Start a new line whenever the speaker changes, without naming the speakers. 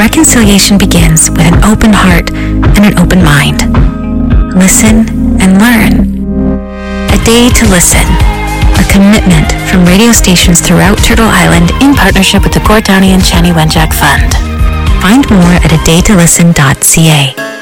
Reconciliation begins with an open heart and an open mind. Listen and learn. A Day to Listen, a commitment from radio stations throughout Turtle Island in partnership with the Gord Downey and Chani Wenjack Fund. Find more at adaytolisten.ca.